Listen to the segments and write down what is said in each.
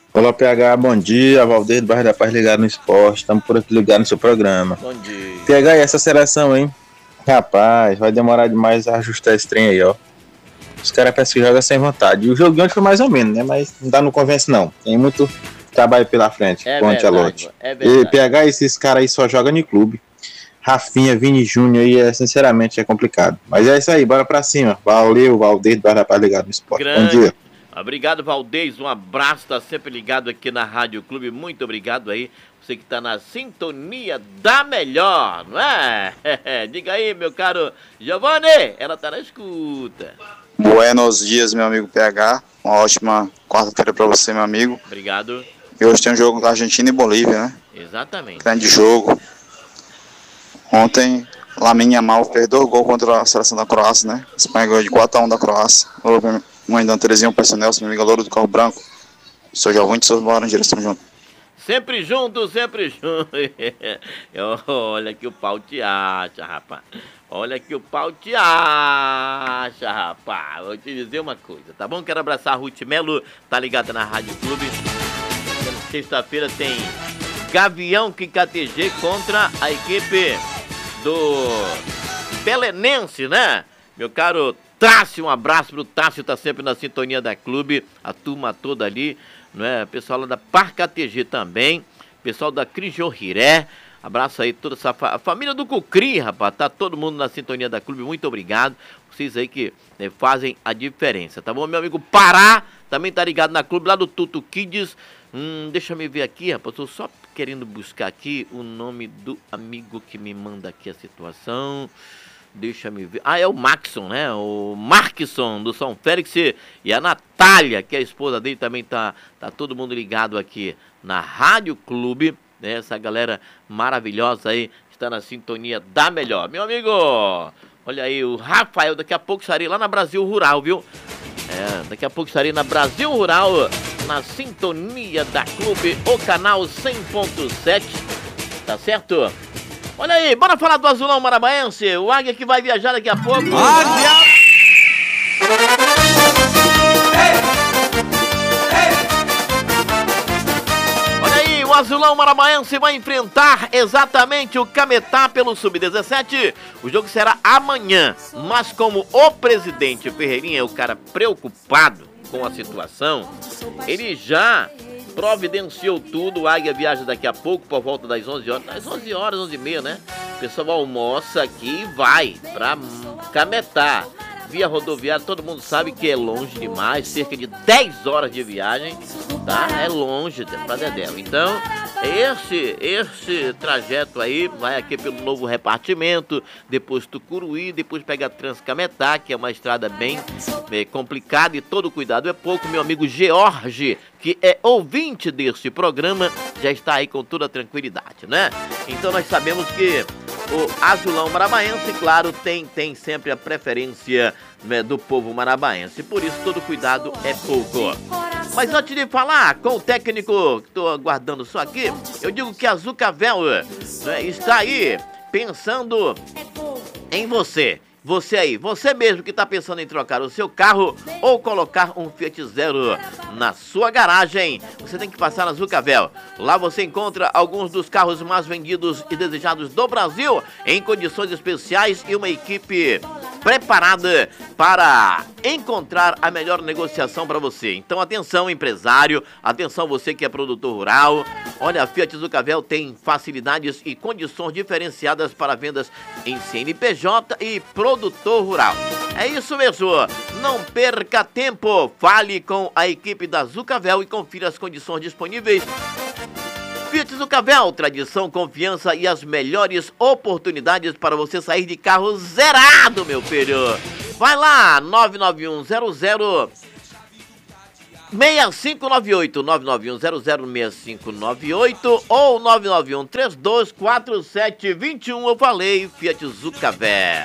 Olá, PH, bom dia. Valdeir do Bairro da Paz ligado no esporte. Estamos por aqui ligado no seu programa. Bom dia. PH, e essa seleção, hein? Rapaz, vai demorar demais a ajustar esse trem aí, ó. Os caras parecem que jogam sem vontade. E o jogo de ontem foi mais ou menos, né? Mas não dá, não convence, não. Tem muito trabalho pela frente com o Ancelotti. E PH, esses caras aí só jogam no clube. Rafinha, Vini Júnior aí, sinceramente, é complicado. Mas é isso aí, bora pra cima. Valeu, Valdeir do Bairro da Paz ligado no esporte. Grande. Bom dia. Obrigado, Valdez. Um abraço, tá sempre ligado aqui na Rádio Clube. Muito obrigado aí. Você que tá na sintonia da melhor, não é? Diga aí, meu caro Giovanni. Ela tá na escuta. Buenos dias, meu amigo PH. Uma ótima quarta-feira pra você, meu amigo. Obrigado. E hoje tem um jogo da Argentina e Bolívia, né? Exatamente. Grande jogo. Ontem, Lamine Yamal fez 2 gols contra a seleção da Croácia, né? A Espanha ganhou de 4-1 da Croácia. Mãe da Terezinha, o Pai Nelson, meu amigo Louro do Carro Branco. Sou Giovanni de Souza Laranjeira, estamos juntos. Sempre junto, sempre junto. Olha que o pau te acha, rapaz. Olha que o pau te acha, rapaz. Vou te dizer uma coisa, tá bom? Quero abraçar a Ruth Melo, tá ligada na Rádio Clube. Sexta-feira tem Gavião KTG contra a equipe do Belenense, né? Meu caro Tássio, um abraço pro Tássio, tá sempre na sintonia da clube, a turma toda ali, não é? Pessoal lá da KTG também, pessoal da Crijorriré, abraço aí toda essa família do Cucri, rapaz, tá todo mundo na sintonia da clube, muito obrigado, vocês aí que fazem a diferença, tá bom? Meu amigo Pará também tá ligado na clube lá do Tutu Kids. Deixa eu ver aqui, rapaz, tô só querendo buscar aqui o nome do amigo que me manda aqui a situação. Deixa eu ver. É o Maxson, né? O Markson do São Félix e a Natália, que é a esposa dele, também tá todo mundo ligado aqui na Rádio Clube, né? Essa galera maravilhosa aí está na sintonia da melhor. Meu amigo, olha aí, o Rafael, daqui a pouco estarei lá na Brasil Rural, viu? Daqui a pouco estarei na Brasil Rural, na sintonia da Clube, o canal 100.7, tá certo? Olha aí, bora falar do Azulão Maranhense, o Águia que vai viajar daqui a pouco. Águia! Olha aí, o Azulão Maranhense vai enfrentar exatamente o Cametá pelo Sub-17. O jogo será amanhã, mas como o presidente Ferreirinha é o cara preocupado com a situação, ele já providenciou tudo. O Águia viaja daqui a pouco por volta das 11 horas, às 11 horas, 11h30, né? O pessoal almoça aqui e vai pra Cametá. Via rodoviária, todo mundo sabe que é longe demais, cerca de 10 horas de viagem, tá? É longe pra Dedéu. Então, esse trajeto aí vai aqui pelo novo repartimento, depois Tucuruí, depois pega a Transcametá, que é uma estrada bem complicada e todo cuidado é pouco. Meu amigo George, que é ouvinte deste programa, já está aí com toda a tranquilidade, né? Então nós sabemos que o Azulão Maranhense, claro, tem sempre a preferência, né, do povo maranhense. Por isso, todo cuidado é pouco. Mas antes de falar com o técnico, que estou aguardando só aqui, eu digo que a Zucavel, né, está aí pensando em você. Você aí, você mesmo que está pensando em trocar o seu carro ou colocar um Fiat Zero na sua garagem, você tem que passar na Zucavel. Lá você encontra alguns dos carros mais vendidos e desejados do Brasil em condições especiais e uma equipe preparada para encontrar a melhor negociação para você. Então atenção, empresário, atenção você que é produtor rural. Olha, a Fiat Zucavel tem facilidades e condições diferenciadas para vendas em CNPJ e produtor rural. É isso mesmo, não perca tempo, fale com a equipe da Zucavel e confira as condições disponíveis. Fiat Zucavel, tradição, confiança e as melhores oportunidades para você sair de carro zerado, meu filho. Vai lá, 99100 6598, 991006598 ou 991324721. Eu falei, Fiat Zucavel.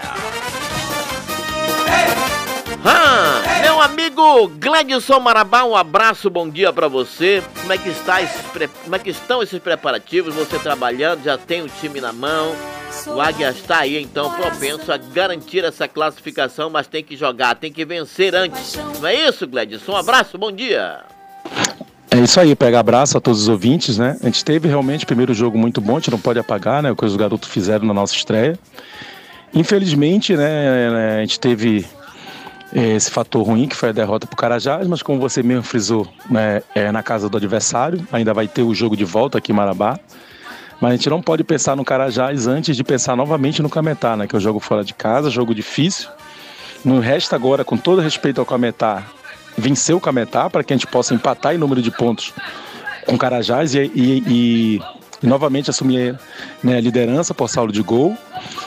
Meu amigo Gledson Marabá, um abraço, bom dia pra você. Como é que estão esses preparativos? Você trabalhando, já tem o time na mão. O Águia está aí, então, propenso a garantir essa classificação, mas tem que jogar, tem que vencer antes. Não é isso, Gledson? Um abraço, bom dia. É isso aí, pega abraço a todos os ouvintes, né? A gente teve realmente o primeiro jogo muito bom, a gente não pode apagar, né? O que os garotos fizeram na nossa estreia. Infelizmente, né, a gente teve esse fator ruim, que foi a derrota pro Carajás, mas como você mesmo frisou, né, na casa do adversário, ainda vai ter o jogo de volta aqui em Marabá. Mas a gente não pode pensar no Carajás antes de pensar novamente no Cametá, né? Que é o jogo fora de casa, jogo difícil. Não resta agora, com todo respeito ao Cametá, vencer o Cametá para que a gente possa empatar em número de pontos com o Carajás e novamente assumir, né, a liderança por saldo de gol.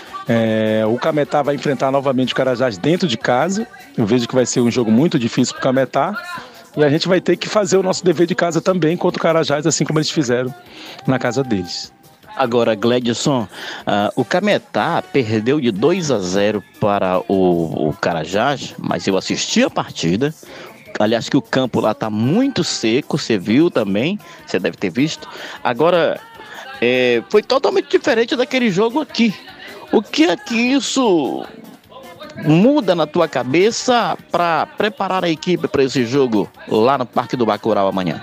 O Cametá vai enfrentar novamente o Carajás dentro de casa. Eu vejo que vai ser um jogo muito difícil para o Cametá. E a gente vai ter que fazer o nosso dever de casa também contra o Carajás, assim como eles fizeram na casa deles. Agora, Gledson, o Cametá perdeu de 2-0 para o Carajás, mas eu assisti a partida. Aliás, que o campo lá está muito seco, você viu também, você deve ter visto. Agora, foi totalmente diferente daquele jogo aqui. O que é que isso muda na tua cabeça para preparar a equipe para esse jogo lá no Parque do Bacurau amanhã?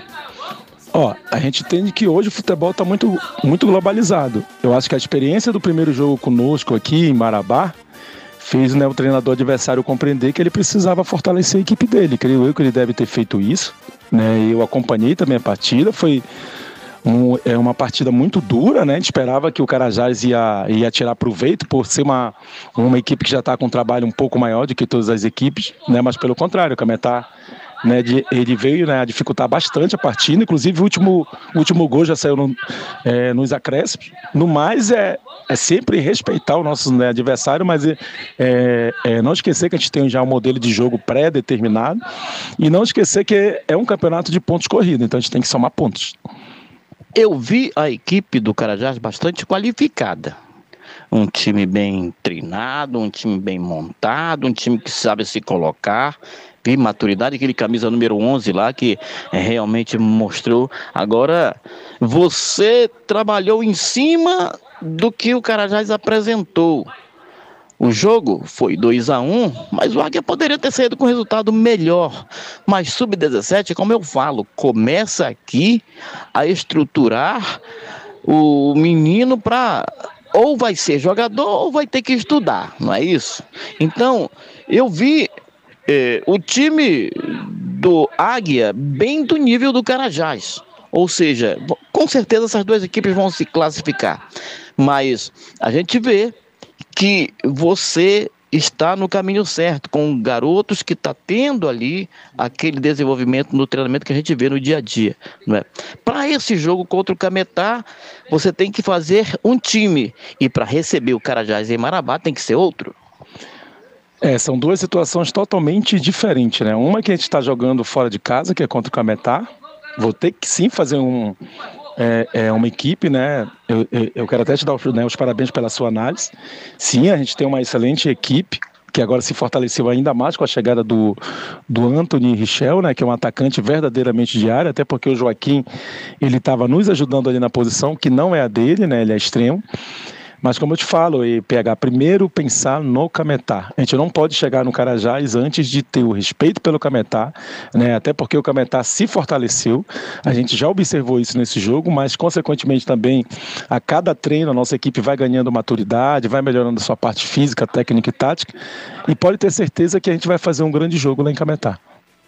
A gente entende que hoje o futebol está muito, muito globalizado. Eu acho que a experiência do primeiro jogo conosco aqui em Marabá fez, né, o treinador adversário compreender que ele precisava fortalecer a equipe dele. Creio eu que ele deve ter feito isso, né? Eu acompanhei também a partida, foi uma partida muito dura, né? A gente esperava que o Carajás ia tirar proveito por ser uma equipe que já está com um trabalho um pouco maior do que todas as equipes, né? Mas pelo contrário, o Cametá, né, ele veio, né, a dificultar bastante a partida, inclusive o último gol já saiu nos acréscimos. No mais, é sempre respeitar o nosso, né, adversário, mas não esquecer que a gente tem já um modelo de jogo pré-determinado e não esquecer que é um campeonato de pontos corridos, então a gente tem que somar pontos. Eu vi a equipe do Carajás bastante qualificada. Um time bem treinado, um time bem montado, um time que sabe se colocar. Vi maturidade, aquele camisa número 11 lá que realmente mostrou. Agora, você trabalhou em cima do que o Carajás apresentou. O jogo foi 2-1, mas o Águia poderia ter saído com um resultado melhor. Mas Sub-17, como eu falo, começa aqui a estruturar o menino para ou vai ser jogador ou vai ter que estudar, não é isso? Então, eu vi o time do Águia bem do nível do Carajás. Ou seja, com certeza essas duas equipes vão se classificar. Mas a gente vê que você está no caminho certo, com garotos que está tendo ali aquele desenvolvimento no treinamento que a gente vê no dia a dia, não é? Para esse jogo contra o Cametá, você tem que fazer um time, e para receber o Carajás em Marabá tem que ser outro. São duas situações totalmente diferentes, né? Uma que a gente está jogando fora de casa, que é contra o Cametá. Vou ter que sim fazer uma equipe, né? Eu quero até te dar os parabéns pela sua análise. Sim, a gente tem uma excelente equipe, que agora se fortaleceu ainda mais com a chegada do Anthony Richel, né? Que é um atacante verdadeiramente de área, até porque o Joaquim, ele estava nos ajudando ali na posição, que não é a dele, né? Ele é extremo. Mas como eu te falo, primeiro pensar no Cametá. A gente não pode chegar no Carajás antes de ter o respeito pelo Cametá, né? Até porque o Cametá se fortaleceu. A gente já observou isso nesse jogo, mas consequentemente também a cada treino a nossa equipe vai ganhando maturidade, vai melhorando a sua parte física, técnica e tática, e pode ter certeza que a gente vai fazer um grande jogo lá em Cametá.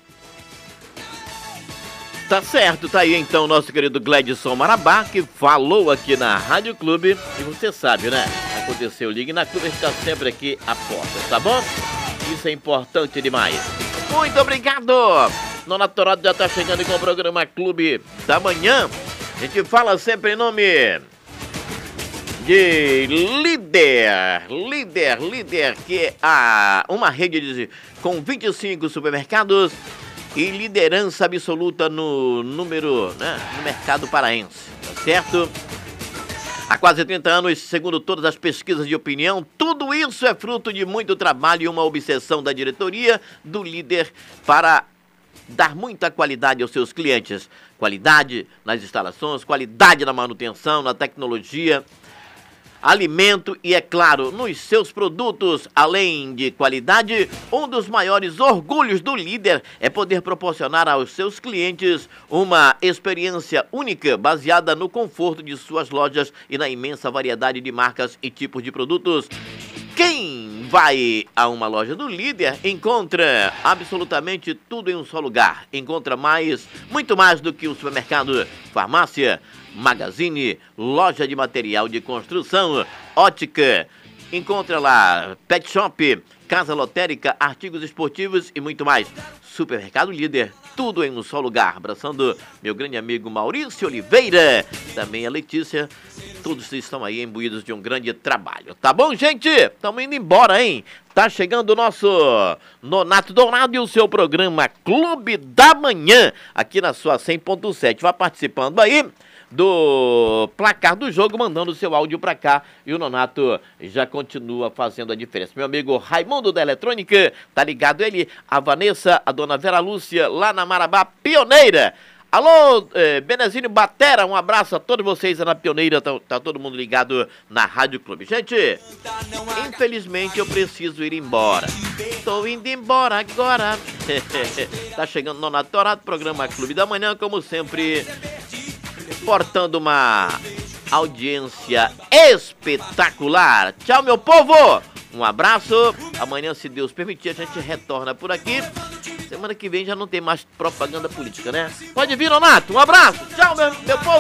Tá certo, tá aí então o nosso querido Gledson Marabá, que falou aqui na Rádio Clube. E você sabe, né? Aconteceu, ligue na Clube, está sempre aqui a porta, tá bom? Isso é importante demais. Muito obrigado! Nona Torado já tá chegando com o programa Clube da Manhã. A gente fala sempre em nome de Líder, que é uma rede com 25 supermercados e liderança absoluta no número, né, no mercado paraense, tá certo? Há quase 30 anos, segundo todas as pesquisas de opinião, tudo isso é fruto de muito trabalho e uma obsessão da diretoria do Líder para dar muita qualidade aos seus clientes. Qualidade nas instalações, qualidade na manutenção, na tecnologia. alimento e, é claro, nos seus produtos. Além de qualidade, um dos maiores orgulhos do Líder é poder proporcionar aos seus clientes uma experiência única baseada no conforto de suas lojas e na imensa variedade de marcas e tipos de produtos. Quem vai a uma loja do Líder encontra absolutamente tudo em um só lugar. Encontra muito mais do que o supermercado, farmácia, magazine, loja de material de construção, ótica. Encontra lá pet shop, casa lotérica, artigos esportivos e muito mais. Supermercado Líder, tudo em um só lugar. Abraçando meu grande amigo Maurício Oliveira, também a Letícia. Todos estão aí imbuídos de um grande trabalho. Tá bom, gente? Estamos indo embora, hein? Tá chegando o nosso Nonato Dourado e o seu programa Clube da Manhã, aqui na sua 100.7. Vai participando aí do placar do jogo, mandando seu áudio pra cá, e o Nonato já continua fazendo a diferença. Meu amigo Raimundo da Eletrônica, tá ligado ele, a Vanessa, a dona Vera Lúcia, lá na Marabá, Pioneira. Alô, Benezinho Batera, um abraço a todos vocês na Pioneira, tá todo mundo ligado na Rádio Clube. Gente, infelizmente eu preciso ir embora. Estou indo embora agora. Tá chegando o Nonato Dourado, programa Clube da Manhã, como sempre, portando uma audiência espetacular. Tchau, meu povo! Um abraço. Amanhã, se Deus permitir, a gente retorna por aqui. Semana que vem já não tem mais propaganda política, né? Pode vir, Nonato. Um abraço. Tchau, meu povo.